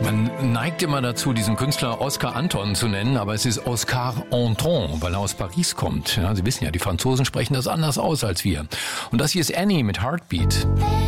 Man neigt immer dazu, diesen Künstler Oscar Anton zu nennen, aber es ist Oscar Anton, weil er aus Paris kommt. Ja, Sie wissen ja, die Franzosen sprechen das anders aus als wir. Und das hier ist Annie mit Heartbeat.